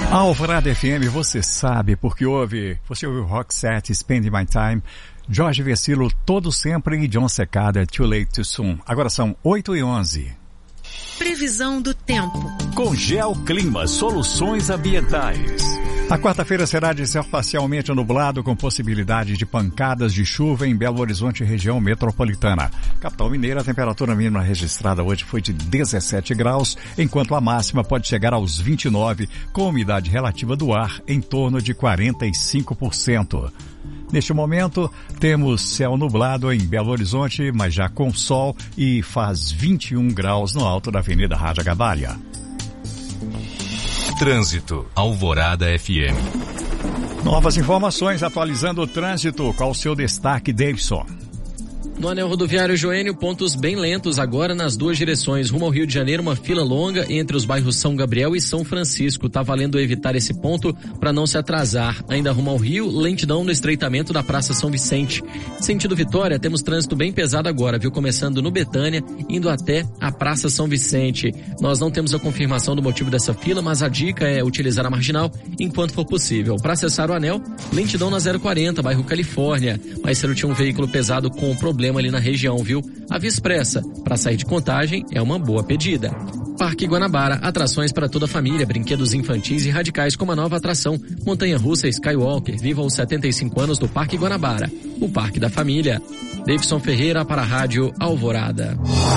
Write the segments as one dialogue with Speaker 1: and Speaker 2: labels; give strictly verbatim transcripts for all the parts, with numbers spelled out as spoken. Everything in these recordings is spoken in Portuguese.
Speaker 1: Alvorada F M, você sabe porque ouve. Você ouviu Rock Set, Spend My Time, Jorge Vecilo, Todo Sempre e John Secada, Too Late Too Soon. Agora são oito e onze.
Speaker 2: Previsão do tempo.
Speaker 3: Com Geoclima Soluções Ambientais.
Speaker 1: A quarta-feira será de céu parcialmente nublado, com possibilidade de pancadas de chuva em Belo Horizonte, região metropolitana. Capital Mineira, a temperatura mínima registrada hoje foi de dezessete graus, enquanto a máxima pode chegar aos vinte e nove, com umidade relativa do ar em torno de quarenta e cinco por cento. Neste momento, temos céu nublado em Belo Horizonte, mas já com sol, e faz vinte e um graus no alto da Avenida Raja Gabalha.
Speaker 3: Trânsito, Alvorada F M.
Speaker 1: Novas informações atualizando o trânsito. Qual o seu destaque, Davidson?
Speaker 4: No anel rodoviário Joênio, pontos bem lentos agora nas duas direções. Rumo ao Rio de Janeiro, uma fila longa entre os bairros São Gabriel e São Francisco. Tá valendo evitar esse ponto para não se atrasar. Ainda rumo ao Rio, lentidão no estreitamento da Praça São Vicente. Sentido Vitória, temos trânsito bem pesado agora, viu? Começando no Betânia, indo até a Praça São Vicente. Nós não temos a confirmação do motivo dessa fila, mas a dica é utilizar a marginal enquanto for possível. Para acessar o anel, lentidão na zero quarenta, bairro Califórnia. Mas se não tinha um veículo pesado com problema ali na região, viu? A Via Expressa, para sair de Contagem, é uma boa pedida. Parque Guanabara, atrações para toda a família, brinquedos infantis e radicais como a nova atração Montanha-Russa Skywalker. Viva os setenta e cinco anos do Parque Guanabara, o parque da família. Davidson Ferreira para a Rádio Alvorada.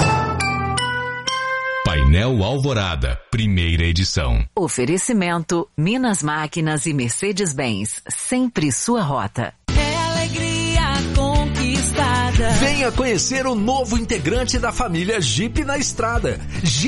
Speaker 3: Painel Alvorada, primeira edição.
Speaker 5: Oferecimento Minas Máquinas e Mercedes-Benz, sempre sua rota.
Speaker 6: Venha conhecer o novo integrante da família Jeep na estrada.